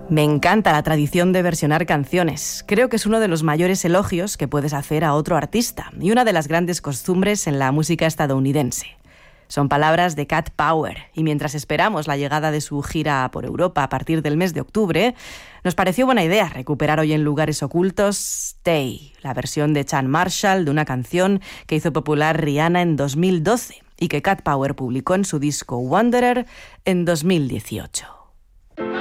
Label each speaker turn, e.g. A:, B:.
A: Me encanta la tradición de versionar canciones. Creo que es uno de los mayores elogios que puedes hacer a otro artista y una de las grandes costumbres en la música estadounidense. Son palabras de Cat Power, y mientras esperamos la llegada de su gira por Europa a partir del mes de octubre, nos pareció buena idea recuperar hoy en Lugares Ocultos Stay, la versión de Chan Marshall de una canción que hizo popular Rihanna en 2012 y que Cat Power publicó en su disco Wanderer en 2018.